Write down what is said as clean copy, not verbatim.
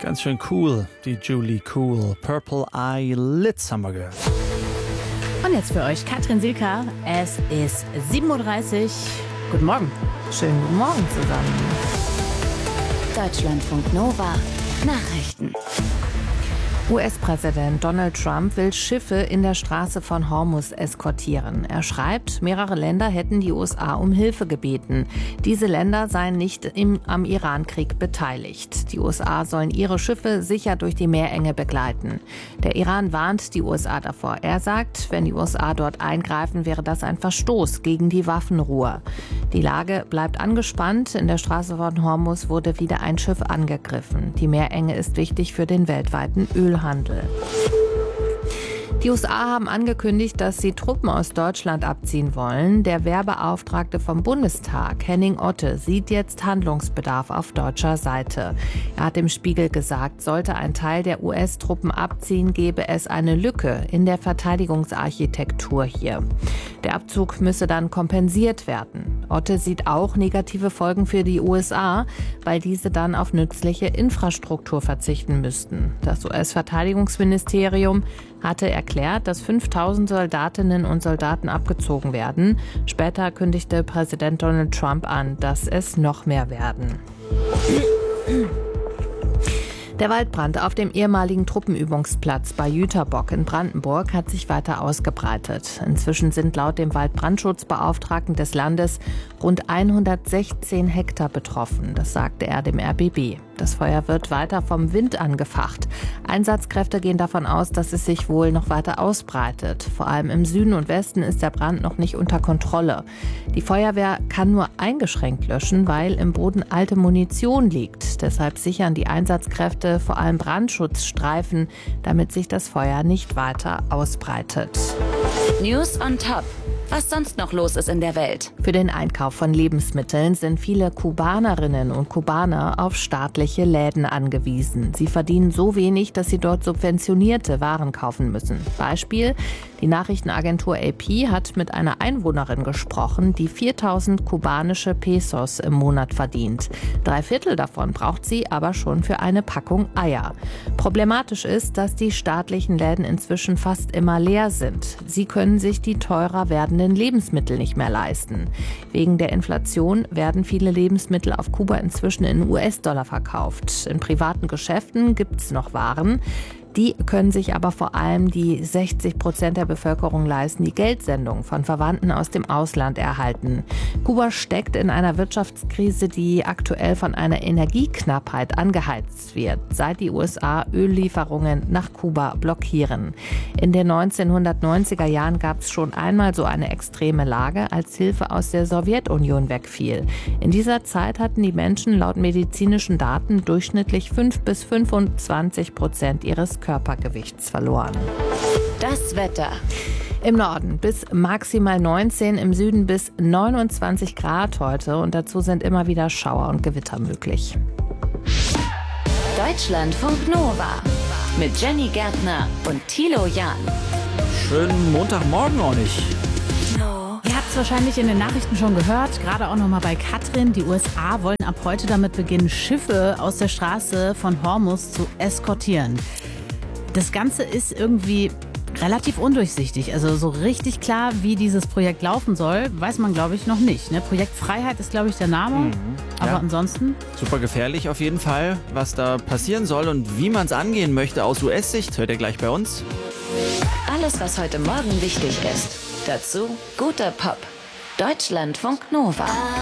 Ganz schön cool, die Julie Cool. Purple Eye Lids haben wir gehört. Und jetzt für euch Katrin Silka. Es ist 7.30 Uhr. Guten Morgen. Schönen guten Morgen zusammen. Deutschlandfunk Nova Nachrichten. US-Präsident Donald Trump will Schiffe in der Straße von Hormuz eskortieren. Er schreibt, mehrere Länder hätten die USA um Hilfe gebeten. Diese Länder seien nicht am Iran-Krieg beteiligt. Die USA sollen ihre Schiffe sicher durch die Meerenge begleiten. Der Iran warnt die USA davor. Er sagt, wenn die USA dort eingreifen, wäre das ein Verstoß gegen die Waffenruhe. Die Lage bleibt angespannt. In der Straße von Hormuz wurde wieder ein Schiff angegriffen. Die Meerenge ist wichtig für den weltweiten Ölhandel. Die USA haben angekündigt, dass sie Truppen aus Deutschland abziehen wollen. Der Wehrbeauftragte vom Bundestag, Henning Otte, sieht jetzt Handlungsbedarf auf deutscher Seite. Er hat dem Spiegel gesagt, sollte ein Teil der US-Truppen abziehen, gäbe es eine Lücke in der Verteidigungsarchitektur hier. Der Abzug müsse dann kompensiert werden. Otte sieht auch negative Folgen für die USA, weil diese dann auf nützliche Infrastruktur verzichten müssten. Das US-Verteidigungsministerium hatte erklärt, dass 5.000 Soldatinnen und Soldaten abgezogen werden. Später kündigte Präsident Donald Trump an, dass es noch mehr werden. Der Waldbrand auf dem ehemaligen Truppenübungsplatz bei Jüterbock in Brandenburg hat sich weiter ausgebreitet. Inzwischen sind laut dem Waldbrandschutzbeauftragten des Landes rund 116 Hektar betroffen. Das sagte er dem RBB. Das Feuer wird weiter vom Wind angefacht. Einsatzkräfte gehen davon aus, dass es sich wohl noch weiter ausbreitet. Vor allem im Süden und Westen ist der Brand noch nicht unter Kontrolle. Die Feuerwehr kann nur eingeschränkt löschen, weil im Boden alte Munition liegt. Deshalb sichern die Einsatzkräfte vor allem Brandschutzstreifen, damit sich das Feuer nicht weiter ausbreitet. News on Top. Was sonst noch los ist in der Welt. Für den Einkauf von Lebensmitteln sind viele Kubanerinnen und Kubaner auf staatliche Läden angewiesen. Sie verdienen so wenig, dass sie dort subventionierte Waren kaufen müssen. Beispiel: Die Nachrichtenagentur AP hat mit einer Einwohnerin gesprochen, die 4.000 kubanische Pesos im Monat verdient. 3/4 davon braucht sie aber schon für eine Packung Eier. Problematisch ist, dass die staatlichen Läden inzwischen fast immer leer sind. Sie können sich die teurer werdenden Lebensmittel nicht mehr leisten. Wegen der Inflation werden viele Lebensmittel auf Kuba inzwischen in US-Dollar verkauft. In privaten Geschäften gibt es noch Waren. Die können sich aber vor allem die 60% der Bevölkerung leisten, die Geldsendungen von Verwandten aus dem Ausland erhalten. Kuba steckt in einer Wirtschaftskrise, die aktuell von einer Energieknappheit angeheizt wird, seit die USA Öllieferungen nach Kuba blockieren. In den 1990er Jahren gab es schon einmal so eine extreme Lage, als Hilfe aus der Sowjetunion wegfiel. In dieser Zeit hatten die Menschen laut medizinischen Daten durchschnittlich 5-25% ihres Körpergewichts verloren. Das Wetter. Im Norden bis maximal 19, im Süden bis 29 Grad heute und dazu sind immer wieder Schauer und Gewitter möglich. Deutschlandfunk Nova mit Jenny Gärtner und Thilo Jahn. Schönen Montagmorgen auch nicht. Ihr habt es wahrscheinlich in den Nachrichten schon gehört, gerade auch nochmal bei Katrin. Die USA wollen ab heute damit beginnen, Schiffe aus der Straße von Hormuz zu eskortieren. Das Ganze ist irgendwie relativ undurchsichtig. Also so richtig klar, wie dieses Projekt laufen soll, weiß man, glaube ich, noch nicht. Ne? Projekt Freiheit ist, glaube ich, der Name. Aber ja. ansonsten... Super gefährlich auf jeden Fall. Was da passieren soll und wie man es angehen möchte aus US-Sicht, hört ihr gleich bei uns. Alles, was heute Morgen wichtig ist. Dazu guter Pop. Deutschlandfunk Nova.